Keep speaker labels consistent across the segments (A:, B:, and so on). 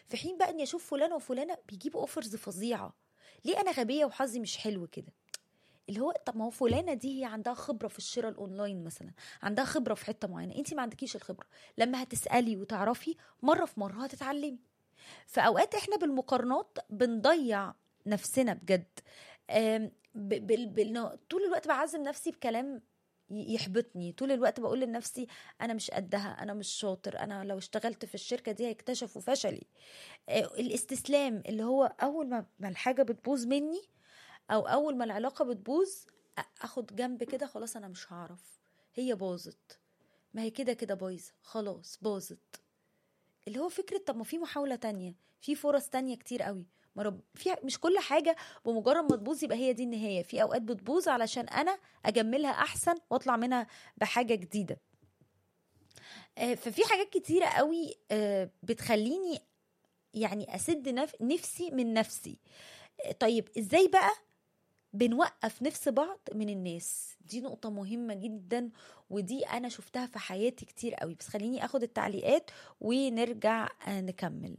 A: في حين بقى اني اشوف فلانه وفلانه بيجيبوا اوفرز فظيعه. ليه انا غبيه وحظي مش حلو كده؟ اللي هو طب ما هو فلانه دي هي عندها خبره في الشراء الاونلاين مثلا، عندها خبره في حته معينه، انت ما عندكيش الخبره. لما هتسالي وتعرفي مره في مره هتتعلمي. فاوقات احنا بالمقارنات بنضيع نفسنا بجد. طول الوقت بعزم نفسي بكلام يحبطني، طول الوقت بقول لنفسي انا مش قدها، انا مش شاطر، انا لو اشتغلت في الشركه دي هيكتشفوا فشلي. الاستسلام اللي هو اول ما الحاجه بتبوظ مني او اول ما العلاقه بتبوظ اخد جنب كده، خلاص انا مش هعرف، هي باظت، ما هي كده كده بايظه، خلاص باظت. اللي هو فكرة طب ما في محاولة تانية، في فرص تانية كتير قوي. في مش كل حاجة بمجرد ما تبوظ يبقى هي دي النهاية. في أوقات بتبوظ علشان أنا أجملها أحسن وأطلع منها بحاجة جديدة. ففي حاجات كتيرة قوي بتخليني يعني أسد نفسي من نفسي. طيب إزاي بقى بنوقف نفس بعض من الناس؟ دي نقطة مهمة جدا، ودي أنا شفتها في حياتي كتير قوي. بس خليني أخد التعليقات ونرجع نكمل.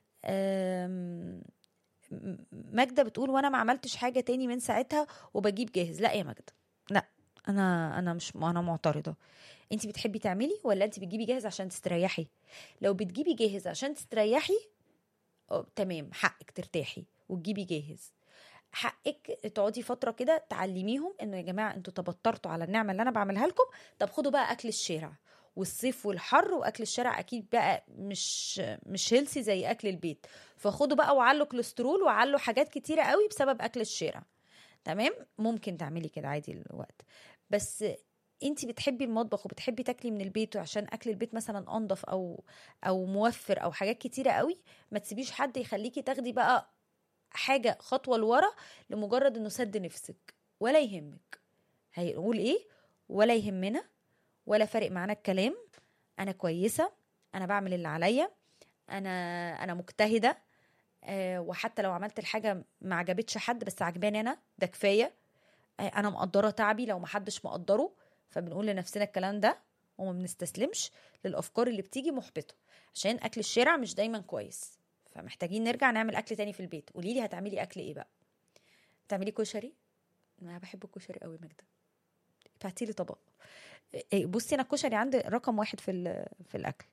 A: ماجدة بتقول وانا ما عملتش حاجة تاني من ساعتها وبجيب جاهز. لا يا ماجدة، لا، انا معترضة. انت بتحبي تعملي ولا انت بتجيبي جاهز عشان تستريحي؟ لو بتجيبي جاهز عشان تستريحي تمام، حقك ترتاحي وتجيبي جاهز. حقك تقعدي فترة كده تعلميهم انه يا جماعة انتوا تبطرتوا على النعمة اللي انا بعملها لكم، طب خدوا بقى اكل الشارع. والصيف والحر واكل الشارع اكيد بقى مش هيلسي زي اكل البيت، فخدوا بقى وعلوا كوليسترول وعلوا حاجات كتيرة قوي بسبب اكل الشارع. تمام، ممكن تعملي كده عادي الوقت. بس انتي بتحبي المطبخ وبتحبي تاكلي من البيت، وعشان اكل البيت مثلا انضف او موفر او حاجات كتيرة قوي، ما تسيبيش حد يخليكي تاخدي بقى حاجة خطوة لورا لمجرد انه سد نفسك. ولا يهمك هيقول ايه، ولا يهمنا، ولا فارق معانا الكلام. انا كويسة، انا بعمل اللي عليا، انا مجتهدة. وحتى لو عملت الحاجة ما عجبتش حد بس عجباني انا، ده كفاية. انا مقدرة تعبي لو محدش مقدره. فبنقول لنفسنا الكلام ده وما بنستسلمش للافكار اللي بتيجي محبطة، عشان اكل الشارع مش دايما كويس. فمحتاجين نرجع نعمل اكل تاني في البيت. قوليلي هتعملي اكل ايه بقى؟ تعملي كشري؟ انا بحب الكشري قوي. ماجدة ابعتيلي طبق. بصي انا الكشري عندي رقم واحد في الاكل.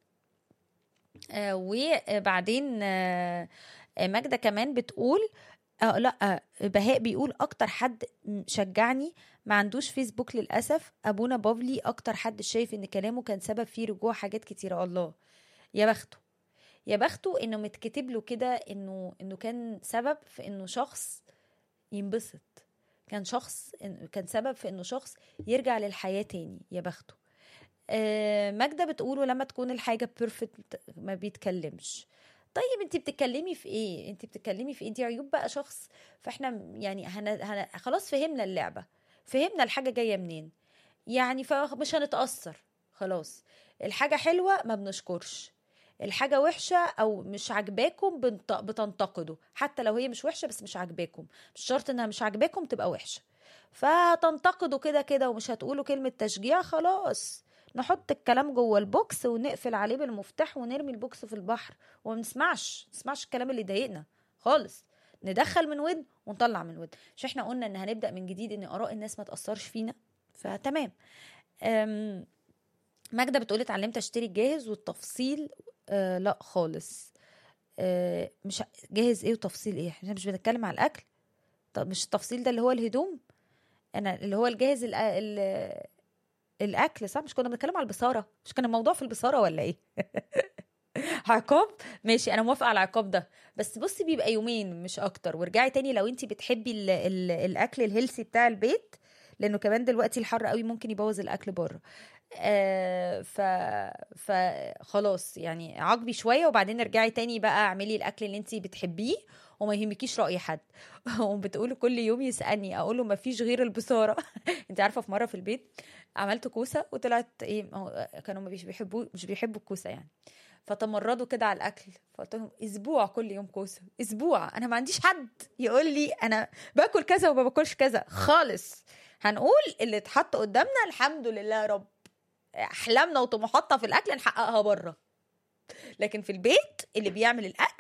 A: وبعدين ماجدة كمان بتقول لا، بهاء بيقول اكتر حد شجعني ما عندوش فيسبوك للاسف ابونا بافلي، اكتر حد شايف ان كلامه كان سبب في رجوع حاجات كتيره. الله، يا بخته، يا بخته انه متكتب له كده انه كان سبب في انه شخص ينبسط، كان سبب في انه شخص يرجع للحياة تاني. يا بخته. ماجدة بتقول ولما تكون الحاجة بيرفكت ما بيتكلمش. طيب انت بتتكلمي في ايه؟ انت عيوب بقى شخص. فاحنا يعني خلاص فهمنا اللعبة، فهمنا الحاجة جاية منين يعني، فمش هنتأثر خلاص. الحاجة حلوة ما بنشكرش، الحاجة وحشة أو مش عجباكم بتنتقدوا، حتى لو هي مش وحشة بس مش عجباكم. مش شرط إنها مش عجباكم تبقى وحشة، فتنتقدوا كده كده ومش هتقولوا كلمة تشجيع. خلاص نحط الكلام جوه البوكس ونقفل عليه بالمفتاح ونرمي البوكس في البحر، وما نسمعش الكلام اللي ضايقنا خالص. ندخل من ودن ونطلع من ودن. مش احنا قلنا ان هنبدأ من جديد ان آراء الناس ما تأثرش فينا؟ فتمام. ماجدة بتقولي اتعلمت اشتري الجاهز والتفصيل. لا خالص. مش جاهز ايه وتفصيل ايه؟ احنا مش بنتكلم على الاكل. طب مش التفصيل ده اللي هو الهدوم؟ انا اللي هو الجاهز الاكل صح؟ مش كنا بنتكلم على البصارة؟ مش كان الموضوع في البصارة ولا ايه؟ عقاب، ماشي انا موافقة على العقاب ده، بس بصي بيبقى يومين مش اكتر. وارجعي تاني لو انتي بتحبي الاكل الهيلثي بتاع البيت، لانه كمان دلوقتي الحر قوي ممكن يبوظ الاكل بره. فخلاص يعني عاقبي شويه وبعدين ارجعي تاني بقى اعملي الاكل اللي انتي بتحبيه وما يهمكيش راي حد. وبتقولي كل يوم يسالني اقول له ما فيش غير البصاره. انت عارفه في مره في البيت عملت كوسه وطلعت ايه، كانوا مش بيحبوا الكوسه يعني، فتمردوا كده على الاكل. فقلت لهم اسبوع كل يوم كوسه، اسبوع انا ما عنديش حد يقول لي انا باكل كذا وما باكلش كذا خالص. هنقول اللي اتحط قدامنا الحمد لله يا رب. احلامنا وطموحاتنا في الاكل نحققها بره، لكن في البيت اللي بيعمل الاكل